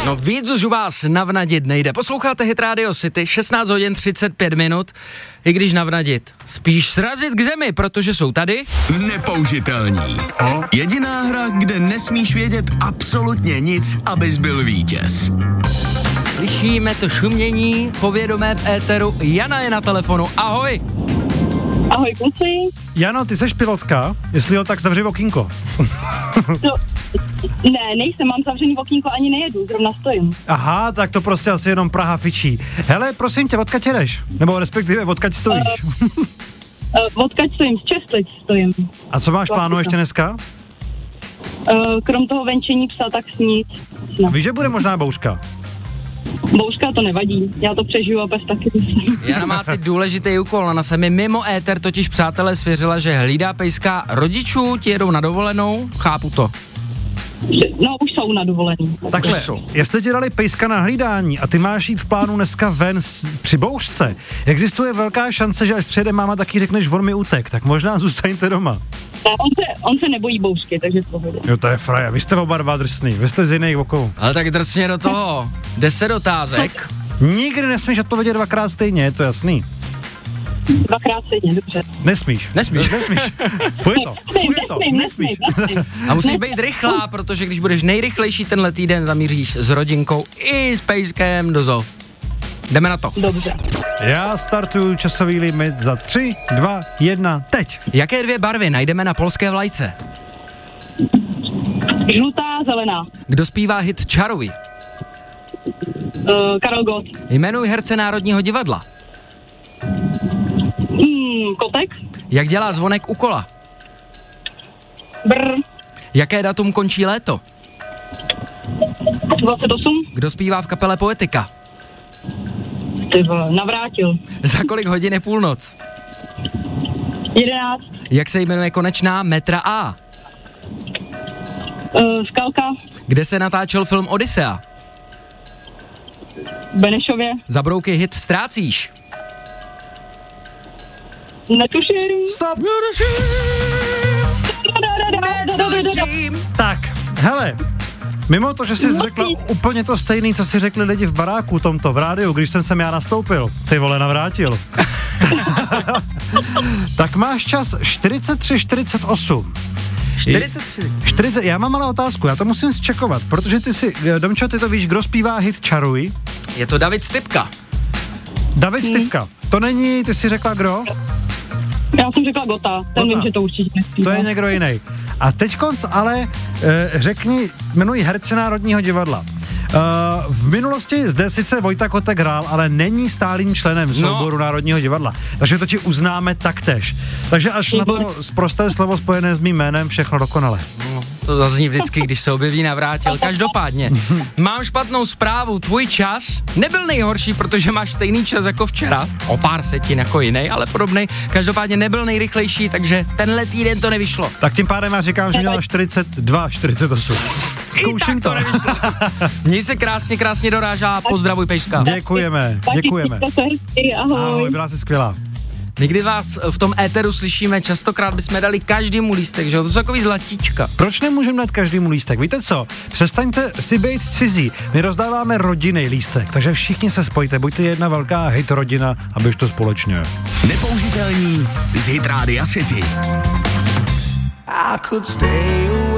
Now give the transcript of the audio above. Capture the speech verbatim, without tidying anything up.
No víc už u vás navnadit nejde. Posloucháte Hit Radio City, šestnáct hodin třicet pět minut, i když navnadit. Spíš srazit k zemi, protože jsou tady nepoužitelní. Jediná hra, kde nesmíš vědět absolutně nic, abys byl vítěz. Slyšíme to šumění, povědomé v éteru. Jana je na telefonu. Ahoj. Ahoj, kluci. Jano, ty seš pilotka? Jestli jo, tak zavři okýnko. No, ne, nejsem, mám zavřený okýnko, ani nejedu, zrovna stojím. Aha, tak to prostě asi jenom Praha fičí. Hele, prosím tě, odkud jedeš? Nebo respektive odkud stojíš? Uh, uh, odkud stojím, z Čestlic stojím. A co máš plánu ještě dneska? Uh, krom toho venčení psa, tak nic. No. Víš, že bude možná bouřka? Bouřka to nevadí, já to přežiju a bez taky. Jana má ty důležitý úkol, ona se mi mimo éter totiž přátelé svěřila, že hlídá pejska rodičů, ti jedou na dovolenou, chápu to. No, už jsou na dovolení. Takhle, jestli ti dali pejska na hlídání a ty máš jít v plánu dneska ven s, při bouřce, existuje velká šance, že až přijede máma, taky řekneš, von mi utek, tak možná zůstaňte doma. Ne, on se, on se nebojí bouřky, takže v pohodě. Jo, to je fraja, vy jste oba dva drsný, vy jste z jiných okolů. Ale tak drsně do toho, deset otázek. Nikdy nesmíš odpovědět dvakrát stejně, je to jasný. Dvakrát stejně, dobře. Nesmíš. Nesmíš. Nesmíš. Fuj to, fuj to, nesmíš. A musíš být rychlá, protože když budeš nejrychlejší tenhle týden, zamíříš s rodinkou i s pejskem do zoo. Jdeme na to. Dobře. Já startuju časový limit za tři, dva, jedna, teď. Jaké dvě barvy najdeme na polské vlajce? Žlutá, zelená. Kdo zpívá hit Čaruj? Uh, Karel Gott. Jmenuj herce Národního divadla. Hmm, Kotek. Jak dělá zvonek u kola? Brr. Jaké datum končí léto? dvacet osm. Kdo zpívá v kapele Poetika? Ty vole, Navrátil. Za kolik hodin je půlnoc? jedenáct. Jak se jmenuje konečná metra A? Uh, Skalka. Kde se natáčel film Odyssea? Benešově. Za brouky hit Ztrácíš. Netuším. Stop. Tak, hele, mimo to, že jsi řekla úplně to stejný, co si řekli lidi v baráku tomto v rádiu, když jsem sem já nastoupil, ty vole, Navrátil. Tak máš čas čtyřicet tři čtyřicet osm. čtyřicet tři. čtyřicet, já mám malou otázku, já to musím zčekovat, protože ty si, Domčo, ty to víš, kdo zpívá hit Čaruj? Je to David Stypka. David Stypka. To není, ty si řekla kdo? Já jsem řekla Gota, ten vím, že to určitě nespívá. To je někdo jiný. A teď konc ale e, řekni, jmenuji herce Národního divadla. E, v minulosti zde sice Vojta Kotek hrál, ale není stálým členem souboru no. Národního divadla. Takže to ti uznáme taktéž. Takže až na to prosté slovo spojené s mým jménem, všechno dokonale. No, to zazní vždycky, když se objeví Navrátil. Každopádně, mám špatnou zprávu, tvůj čas nebyl nejhorší, protože máš stejný čas jako včera, o pár setin jako jiný, ale podobnej. Každopádně nebyl nejrychlejší, takže tenhle týden to nevyšlo. Tak tím pádem já říkám, že měla čtyřicet dva čtyřicet osm. Zkouším to. Nevyšlo. Měj se krásně, krásně dorážá a pozdravuj pejska. Děkujeme, děkujeme. Ahoj, byla jsi skvělá. My kdy vás v tom éteru slyšíme, častokrát bychom dali každému lístek, že jo? To jsou takový zlatíčka. Proč nemůžeme dát každému lístek? Víte co? Přestaňte si být cizí. My rozdáváme rodinný lístek, takže všichni se spojte, buďte jedna velká hit rodina a běž to společně. Nepoužitelní z Hit Radio City. I could stay